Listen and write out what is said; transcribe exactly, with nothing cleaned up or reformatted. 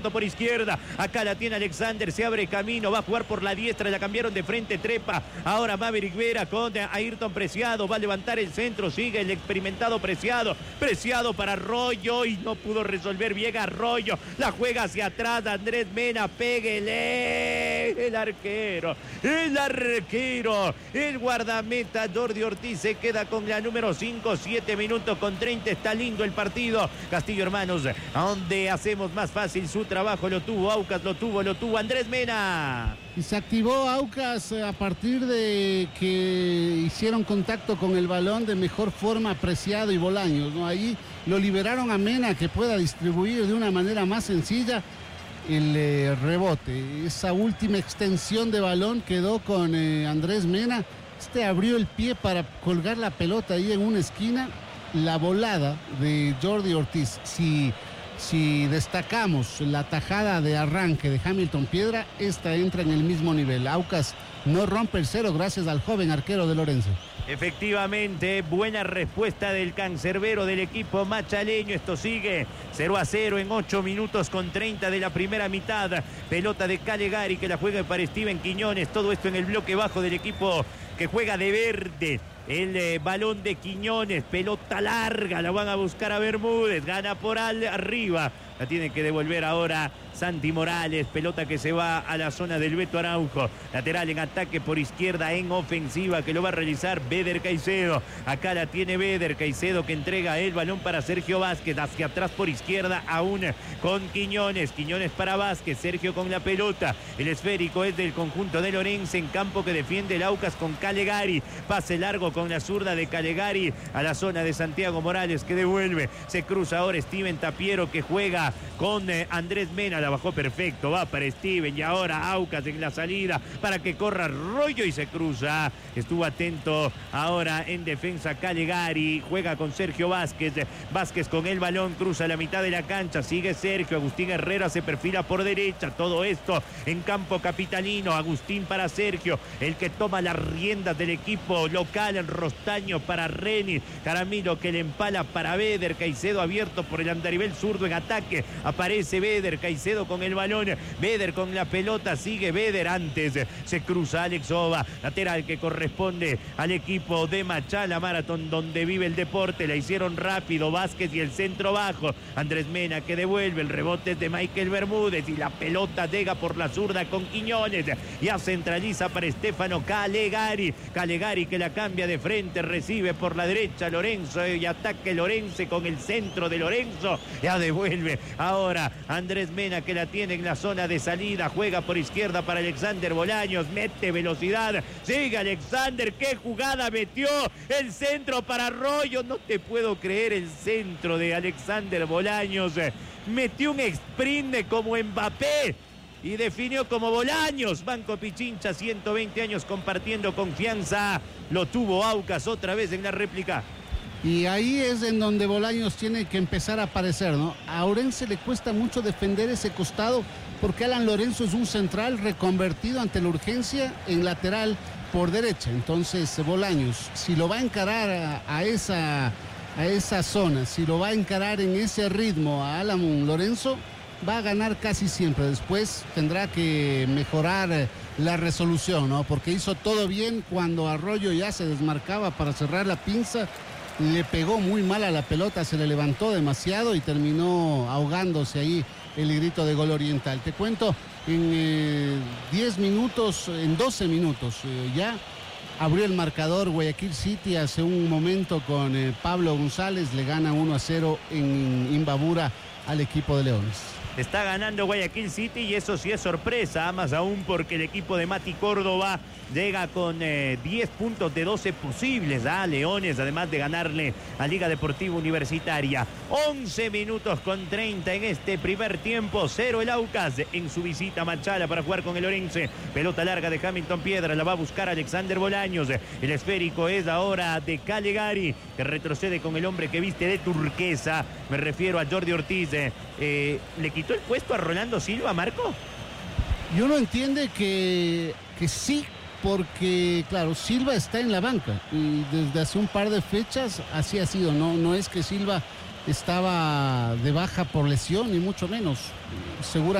por izquierda, acá la tiene Alexander, se abre camino, va a jugar por la diestra, la cambiaron de frente, trepa, ahora Maverick Vera con Ayrton Preciado, va a levantar el centro, sigue el experimentado Preciado, Preciado para Arroyo y no pudo resolver bien Arroyo, la juega hacia atrás, Andrés Mena, péguele, el arquero, el arquero, el guardameta Jordi Ortiz se queda con la número cinco, siete minutos con treinta, está lindo el partido, Castillo Hermanos, donde hacemos más fácil su trabajo, lo tuvo Aucas, lo tuvo, lo tuvo Andrés Mena. Y se activó Aucas a partir de que hicieron contacto con el balón de mejor forma Preciado y Bolaños, ¿no? Ahí lo liberaron a Mena que pueda distribuir de una manera más sencilla el eh, rebote. Esa última extensión de balón quedó con eh, Andrés Mena. Este abrió el pie para colgar la pelota ahí en una esquina. La volada de Jordi Ortiz, si... Si destacamos la tajada de arranque de Hamilton Piedra, esta entra en el mismo nivel. Aucas no rompe el cero gracias al joven arquero de Lorenzo. Efectivamente, buena respuesta del cancerbero del equipo machaleño. Esto sigue cero a cero en ocho minutos con treinta de la primera mitad. Pelota de Calegari que la juega para Steven Quiñones. Todo esto en el bloque bajo del equipo que juega de verde. El eh, balón de Quiñones, pelota larga, la van a buscar a Bermúdez, gana por al, arriba, la tiene que devolver ahora Santi Morales, pelota que se va a la zona del Beto Araujo, lateral en ataque por izquierda en ofensiva que lo va a realizar Beder Caicedo, acá la tiene Beder Caicedo que entrega el balón para Sergio Vázquez, hacia atrás por izquierda aún con Quiñones, Quiñones para Vázquez, Sergio con la pelota, el esférico es del conjunto de Lorenzo en campo que defiende el Aucas con Calegari, pase largo con la zurda de Calegari a la zona de Santiago Morales que devuelve, se cruza ahora Steven Tapiero que juega con eh, Andrés Mena, la bajó perfecto, va para Steven y ahora Aucas en la salida para que corra Arroyo y se cruza, estuvo atento ahora en defensa Calegari, juega con Sergio Vázquez, Vázquez con el balón, cruza la mitad de la cancha, sigue Sergio, Agustín Herrera se perfila por derecha, todo esto en campo capitalino, Agustín para Sergio, el que toma las riendas del equipo local, el Rostaño para Reni, Caramilo que le empala para Beder, Caicedo abierto por el andarivel zurdo en ataque, aparece Beder, Caicedo con el balón, Beder con la pelota, sigue Beder, antes se cruza Alex Ova, lateral que corresponde al equipo de Machala Marathon donde vive el deporte, la hicieron rápido, Vázquez y el centro bajo, Andrés Mena que devuelve, el rebote de Michael Bermúdez y la pelota llega por la zurda con Quiñones, ya centraliza para Estefano Calegari, Calegari que la cambia de frente, recibe por la derecha Lorenzo y ataque Lorenzo con el centro de Lorenzo, ya devuelve ahora Andrés Mena que la tiene en la zona de salida, juega por izquierda para Alexander Bolaños, mete velocidad, sigue Alexander, qué jugada metió, el centro para Arroyo, no te puedo creer el centro de Alexander Bolaños, metió un sprint como Mbappé y definió como Bolaños. Banco Pichincha, ciento veinte años compartiendo confianza, lo tuvo Aucas otra vez en la réplica. Y ahí es en donde Bolaños tiene que empezar a aparecer, ¿no? A Orense le cuesta mucho defender ese costado porque Alan Lorenzo es un central reconvertido ante la urgencia en lateral por derecha. Entonces Bolaños, si lo va a encarar a, a, esa, a esa zona, si lo va a encarar en ese ritmo a Alan Lorenzo, va a ganar casi siempre. Después tendrá que mejorar la resolución, ¿no? Porque hizo todo bien cuando Arroyo ya se desmarcaba para cerrar la pinza. Le pegó muy mal a la pelota, se le levantó demasiado y terminó ahogándose ahí el grito de gol oriental. Te cuento, en eh, diez minutos, en doce minutos eh, ya abrió el marcador Guayaquil City hace un momento con eh, Pablo González, le gana uno a cero en Imbabura al equipo de Leones. Está ganando Guayaquil City y eso sí es sorpresa, más aún porque el equipo de Mati Córdoba llega con eh, diez puntos de doce posibles a Leones, además de ganarle a Liga Deportiva Universitaria. once minutos con treinta en este primer tiempo, cero el Aucas en su visita a Machala para jugar con el Orense. Pelota larga de Hamilton Piedra, la va a buscar Alexander Bolaños. El esférico es ahora de Calegari, que retrocede con el hombre que viste de turquesa. Me refiero a Jordi Ortiz. Eh, ¿Le quitó el puesto a Rolando Silva, Marco? Y uno entiende que, que sí, porque claro, Silva está en la banca y desde hace un par de fechas así ha sido, no, no es que Silva estaba de baja por lesión, ni mucho menos. Seguramente